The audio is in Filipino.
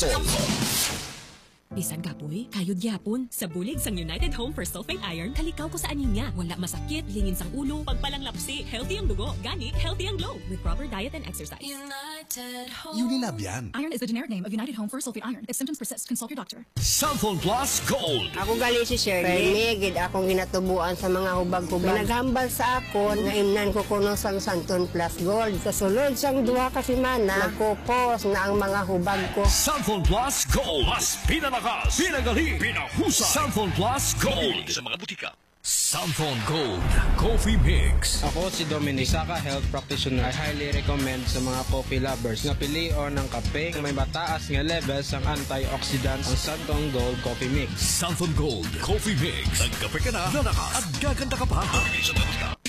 Sol. Bisan kapoy, kayod gyapon. Sa bulig sang United Home for Sulfate Iron, kalikaw ko sa aning nga. Wala masakit, lingin sang ulo, pagpalang lapsi, healthy ang dugo, gani, healthy ang glow. With proper diet and exercise. United Home. Unilab yan. Iron is the generic name of United Home for Sulfate Iron. If symptoms persist, consult your doctor. Cellphone Plus Gold. Ako gali si Shirley. Permigid akong ginatubuan sa mga hubag-hubag. Naghambal sa akon nga imnan ko kuno sang Santon Plus Gold. Kasulod sang duha ka semana, nagkupos na ang mga hubag ko. Cellphone Plus Gold. Mas pinalakas, pinagaling, pinahusay. Cellphone Plus Gold. Sa mga butika. Cellphone Gold Coffee Mix. Ako si Dominic, Saka Health Practitioner. I highly recommend sa mga coffee lovers na pilion ng kape may mataas nga levels ang antioxidants ang Cellphone Gold Coffee Mix. Cellphone Gold Coffee Mix. Nagkape ka na, lalakas at gaganda ka pa. Sa mga butika.